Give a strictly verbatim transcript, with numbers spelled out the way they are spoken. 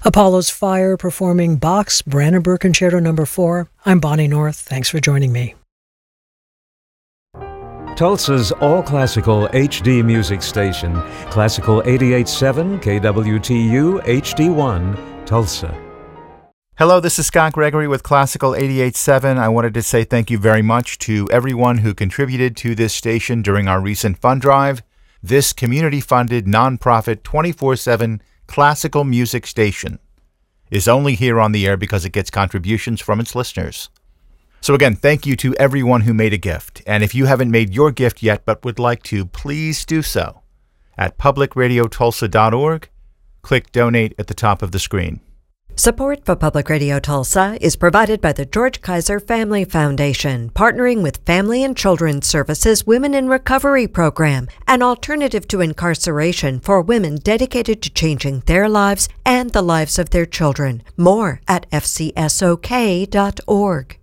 Apollo's Fire performing Bach's Brandenburg Concerto number four. I'm Bonnie North. Thanks for joining me. Tulsa's all-classical H D music station, Classical eighty-eight point seven K W T U H D one, Tulsa. Hello, this is Scott Gregory with Classical eighty-eight point seven. I wanted to say thank you very much to everyone who contributed to this station during our recent fund drive. This community-funded, nonprofit, twenty-four seven classical music station is only here on the air because it gets contributions from its listeners. So again, thank you to everyone who made a gift. And if you haven't made your gift yet but would like to, please do so at public radio tulsa dot org. Click Donate at the top of the screen. Support for Public Radio Tulsa is provided by the George Kaiser Family Foundation, partnering with Family and Children's Services Women in Recovery Program, an alternative to incarceration for women dedicated to changing their lives and the lives of their children. More at f c s o k dot org.